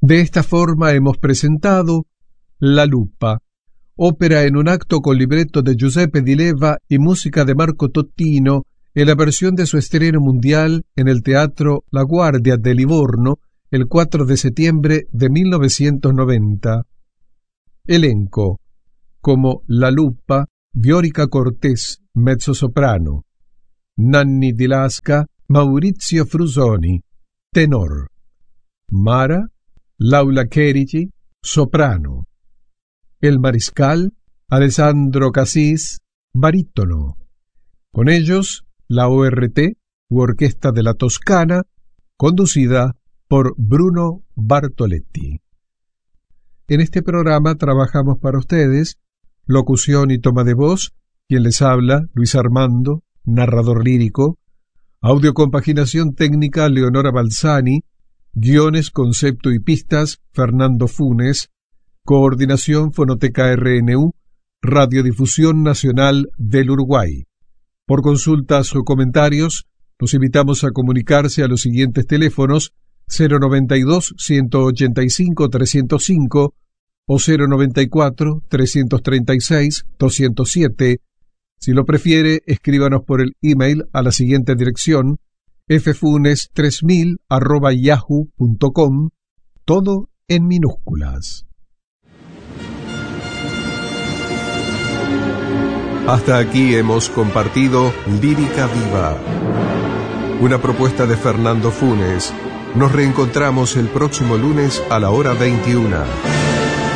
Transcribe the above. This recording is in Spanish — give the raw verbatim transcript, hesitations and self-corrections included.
De esta forma hemos presentado La Lupa, ópera en un acto con libreto de Giuseppe Di Leva y música de Marco Tottino, en la versión de su estreno mundial en el Teatro La Guardia de Livorno el cuatro de septiembre de mil novecientos noventa. Elenco: como La Lupa, Viorica Cortés, mezzosoprano; Nanni Di Lasca, Maurizio Frusoni, tenor; Mara, Laura Cherici, soprano; el mariscal, Alessandro Cassis, barítono. Con ellos, la O R T, u Orquesta de la Toscana, conducida por Bruno Bartoletti. En este programa trabajamos para ustedes, locución y toma de voz, quien les habla, Luis Armando, narrador lírico; audiocompaginación técnica, Leonora Balsani; guiones, concepto y pistas, Fernando Funes; coordinación Fonoteca R N U, Radiodifusión Nacional del Uruguay. Por consultas o comentarios, los invitamos a comunicarse a los siguientes teléfonos: cero noventa y dos, ciento ochenta y cinco, trescientos cinco o cero noventa y cuatro, trescientos treinta y seis, doscientos siete. Si lo prefiere, escríbanos por el email a la siguiente dirección: ffunes tres mil arroba yahoo punto com, todo en minúsculas. Hasta aquí hemos compartido Lírica Viva, una propuesta de Fernando Funes. Nos reencontramos el próximo lunes a la hora veintiuna.